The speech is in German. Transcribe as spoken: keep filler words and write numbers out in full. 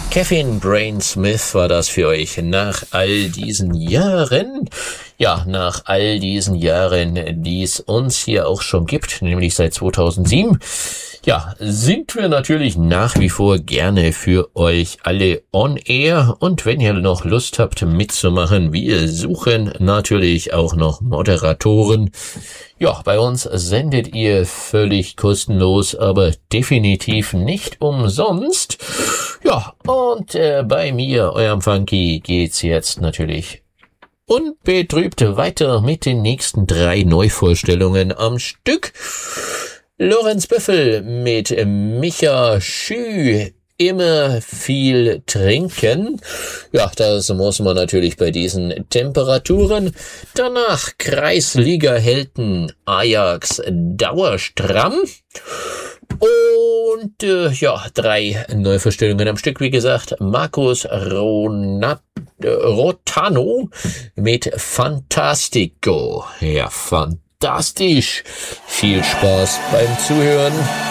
Kevin Brain Smith war das für euch nach all diesen Jahren. Ja, nach all diesen Jahren, die es uns hier auch schon gibt, nämlich seit zweitausendsieben. Ja, sind wir natürlich nach wie vor gerne für euch alle on air. Und wenn ihr noch Lust habt mitzumachen, wir suchen natürlich auch noch Moderatoren. Ja, bei uns sendet ihr völlig kostenlos, aber definitiv nicht umsonst. Ja, und äh, bei mir, eurem Funky, geht's jetzt natürlich unbetrübt weiter mit den nächsten drei Neuvorstellungen am Stück. Lorenz Büffel mit Micha Schü, immer viel trinken. Ja, das muss man natürlich bei diesen Temperaturen. Danach Kreisliga-Helden Ajax Dauerstramm. Und äh, ja, drei Neuvorstellungen am Stück, wie gesagt. Markus Ronat, äh, Rotano mit Fantastico. Ja, fantastisch. Fantastisch. Viel Spaß beim Zuhören.